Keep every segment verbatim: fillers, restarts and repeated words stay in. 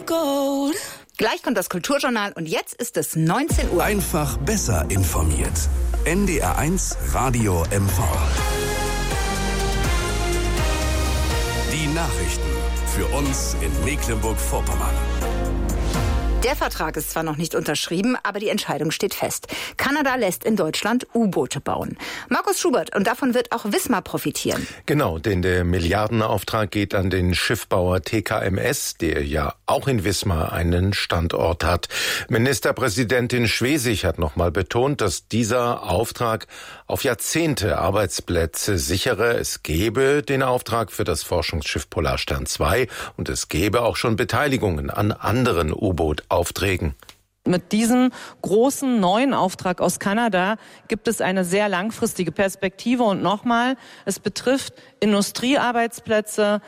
gold. Gleich kommt das Kulturjournal und jetzt ist es neunzehn Uhr. Einfach besser informiert. N D R eins Radio M V. Die Nachrichten für uns in Mecklenburg-Vorpommern. Der Vertrag ist zwar noch nicht unterschrieben, aber die Entscheidung steht fest. Kanada lässt in Deutschland U-Boote bauen. Markus Schubert, und davon wird auch Wismar profitieren. Genau, denn der Milliardenauftrag geht an den Schiffbauer T K M S, der ja auch in Wismar einen Standort hat. Ministerpräsidentin Schwesig hat nochmal betont, dass dieser Auftrag auf Jahrzehnte Arbeitsplätze sichere. Es gebe den Auftrag für das Forschungsschiff Polarstern zwei und es gebe auch schon Beteiligungen an anderen U-Boot Aufträgen. Mit diesem großen neuen Auftrag aus Kanada gibt es eine sehr langfristige Perspektive. Und nochmal, es betrifft Industriearbeitsplätze,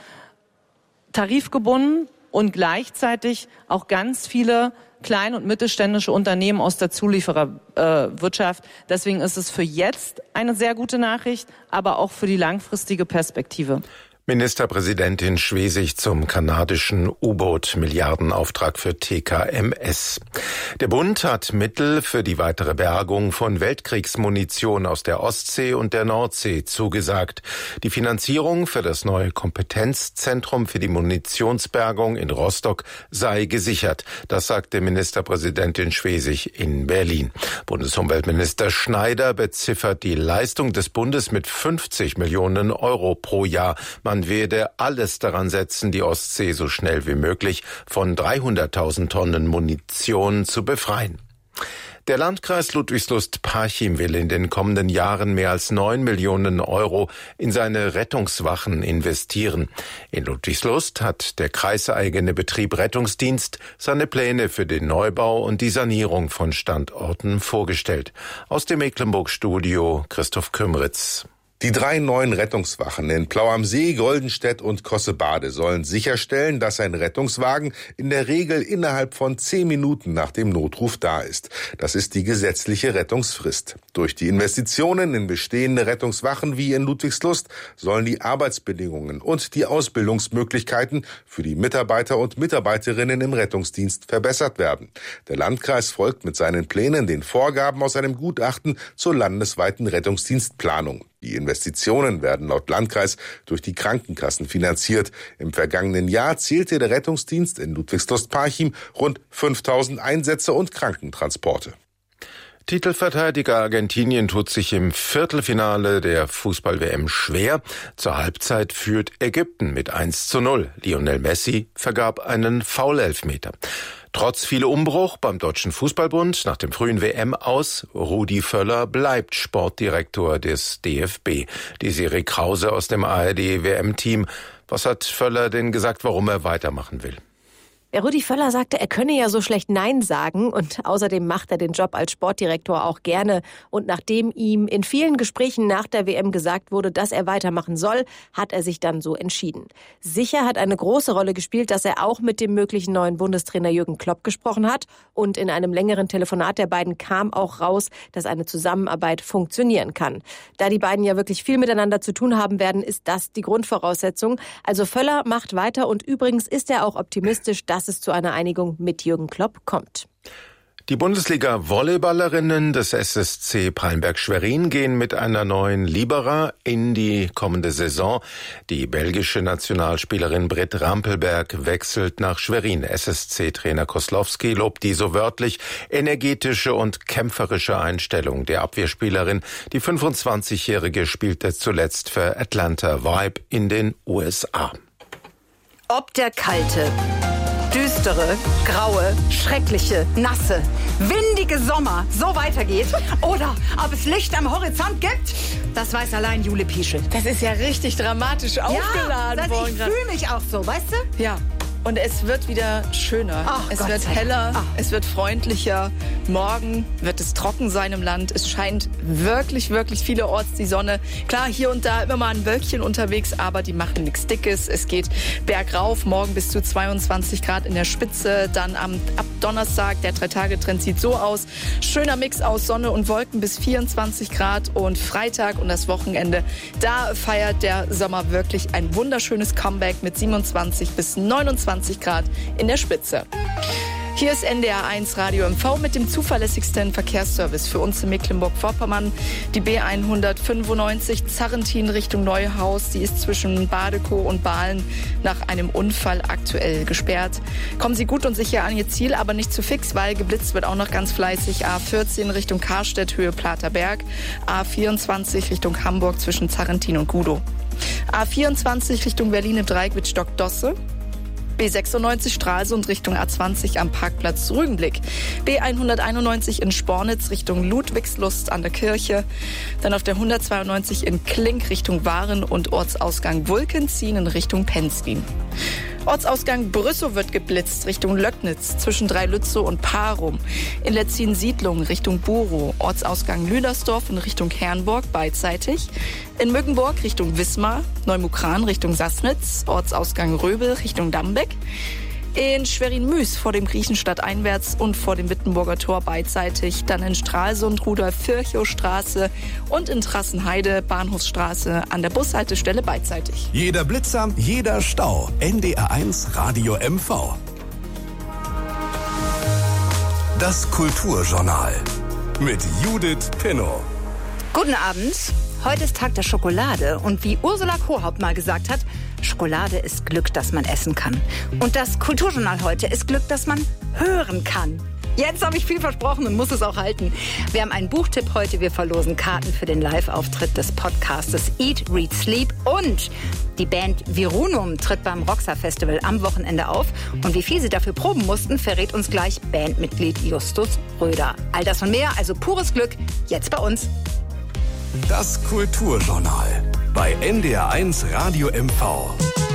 tarifgebunden und gleichzeitig auch ganz viele kleine und mittelständische Unternehmen aus der Zuliefererwirtschaft. Deswegen ist es für jetzt eine sehr gute Nachricht, aber auch für die langfristige Perspektive. Ministerpräsidentin Schwesig zum kanadischen U-Boot-Milliardenauftrag für T K M S. Der Bund hat Mittel für die weitere Bergung von Weltkriegsmunition aus der Ostsee und der Nordsee zugesagt. Die Finanzierung für das neue Kompetenzzentrum für die Munitionsbergung in Rostock sei gesichert. Das sagte Ministerpräsidentin Schwesig in Berlin. Bundesumweltminister Schneider beziffert die Leistung des Bundes mit fünfzig Millionen Euro pro Jahr. Man werde alles daran setzen, die Ostsee so schnell wie möglich von dreihunderttausend Tonnen Munition zu befreien. Der Landkreis Ludwigslust-Parchim will in den kommenden Jahren mehr als neun Millionen Euro in seine Rettungswachen investieren. In Ludwigslust hat der kreiseigene Betrieb Rettungsdienst seine Pläne für den Neubau und die Sanierung von Standorten vorgestellt. Aus dem Mecklenburg-Studio Christoph Kümritz. Die drei neuen Rettungswachen in Plau am See, Goldenstedt und Kossebade sollen sicherstellen, dass ein Rettungswagen in der Regel innerhalb von zehn Minuten nach dem Notruf da ist. Das ist die gesetzliche Rettungsfrist. Durch die Investitionen in bestehende Rettungswachen wie in Ludwigslust sollen die Arbeitsbedingungen und die Ausbildungsmöglichkeiten für die Mitarbeiter und Mitarbeiterinnen im Rettungsdienst verbessert werden. Der Landkreis folgt mit seinen Plänen den Vorgaben aus einem Gutachten zur landesweiten Rettungsdienstplanung. Die Investitionen werden laut Landkreis durch die Krankenkassen finanziert. Im vergangenen Jahr zählte der Rettungsdienst in Ludwigslust-Parchim rund fünftausend Einsätze und Krankentransporte. Titelverteidiger Argentinien tut sich im Viertelfinale der Fußball-W M schwer. Zur Halbzeit führt Ägypten mit eins zu null. Lionel Messi vergab einen Foul-Elfmeter. Trotz viel Umbruch beim Deutschen Fußballbund nach dem frühen W M-Aus, Rudi Völler bleibt Sportdirektor des D F B. Desiree Krause aus dem A R D-W M-Team. Was hat Völler denn gesagt, warum er weitermachen will? Rudi Völler sagte, er könne ja so schlecht Nein sagen und außerdem macht er den Job als Sportdirektor auch gerne. Und nachdem ihm in vielen Gesprächen nach der W M gesagt wurde, dass er weitermachen soll, hat er sich dann so entschieden. Sicher hat eine große Rolle gespielt, dass er auch mit dem möglichen neuen Bundestrainer Jürgen Klopp gesprochen hat. Und in einem längeren Telefonat der beiden kam auch raus, dass eine Zusammenarbeit funktionieren kann. Da die beiden ja wirklich viel miteinander zu tun haben werden, ist das die Grundvoraussetzung. Also Völler macht weiter und übrigens ist er auch optimistisch, dass es zu einer Einigung mit Jürgen Klopp kommt. Die Bundesliga-Volleyballerinnen des S S C Palmberg-Schwerin gehen mit einer neuen Libera in die kommende Saison. Die belgische Nationalspielerin Britt Rampelberg wechselt nach Schwerin. S S C-Trainer Koslowski lobt die so wörtlich energetische und kämpferische Einstellung der Abwehrspielerin. Die fünfundzwanzigjährige spielte zuletzt für Atlanta Vibe in den U S A. Ob der kalte, düstere, graue, schreckliche, nasse, windige Sommer so weitergeht oder ob es Licht am Horizont gibt, das weiß allein Jule Pieschel. Das ist ja richtig dramatisch aufgeladen ja, worden. Ich fühle mich auch so, weißt du? Ja. Und es wird wieder schöner. Ach, es Gott wird heller, Ach. es wird freundlicher. Morgen wird es trocken sein im Land. Es scheint wirklich, wirklich vielerorts die Sonne. Klar, hier und da immer mal ein Wölkchen unterwegs, aber die machen nichts Dickes. Es geht bergauf, morgen bis zu zweiundzwanzig Grad in der Spitze. Dann am, ab Donnerstag, der Drei-Tage-Trend sieht so aus. Schöner Mix aus Sonne und Wolken bis vierundzwanzig Grad. Und Freitag und das Wochenende, da feiert der Sommer wirklich ein wunderschönes Comeback mit siebenundzwanzig bis neunundzwanzig einundzwanzig Grad in der Spitze. Hier ist N D R eins Radio M V mit dem zuverlässigsten Verkehrsservice für uns in Mecklenburg-Vorpommern. Die B hundertfünfundneunzig Zarrentin Richtung Neuhaus, die ist zwischen Badekow und Bahlen nach einem Unfall aktuell gesperrt. Kommen Sie gut und sicher an Ihr Ziel, aber nicht zu fix, weil geblitzt wird auch noch ganz fleißig. A vierzehn Richtung Karstedt, Höhe Platerberg. A vierundzwanzig Richtung Hamburg zwischen Zarrentin und Gudow. A vierundzwanzig Richtung Berlin im Dreieck mit Stockdosse. B sechsundneunzig Stralsund Richtung A zwanzig am Parkplatz Rügenblick. B hunderteinundneunzig in Spornitz Richtung Ludwigslust an der Kirche. Dann auf der hundertzweiundneunzig in Klink Richtung Waren und Ortsausgang Wulkenzien in Richtung Penzlin. Ortsausgang Brüssow wird geblitzt Richtung Löcknitz zwischen Dreilützow und Parum. In Letzin-Siedlung Richtung Burow. Ortsausgang Lüdersdorf in Richtung Herrenburg beidseitig. In Mückenburg Richtung Wismar. Neumukran Richtung Sassnitz. Ortsausgang Röbel Richtung Dambeck. In Schwerin-Müs vor dem Griechenstadt einwärts und vor dem Wittenburger Tor beidseitig. Dann in Stralsund Rudolf-Virchow-Straße und in Trassenheide Bahnhofsstraße an der Bushaltestelle beidseitig. Jeder Blitzer, jeder Stau. N D R eins Radio M V. Das Kulturjournal mit Judith Pinnow. Guten Abend. Heute ist Tag der Schokolade und wie Ursula Kohaupt mal gesagt hat, Schokolade ist Glück, das man essen kann. Und das Kulturjournal heute ist Glück, das man hören kann. Jetzt habe ich viel versprochen und muss es auch halten. Wir haben einen Buchtipp heute. Wir verlosen Karten für den Live-Auftritt des Podcastes Eat, Read, Sleep. Und die Band Virunum tritt beim Roxa Festival am Wochenende auf. Und wie viel sie dafür proben mussten, verrät uns gleich Bandmitglied Justus Röder. All das und mehr, also pures Glück, jetzt bei uns. Das Kulturjournal bei N D R eins Radio M V.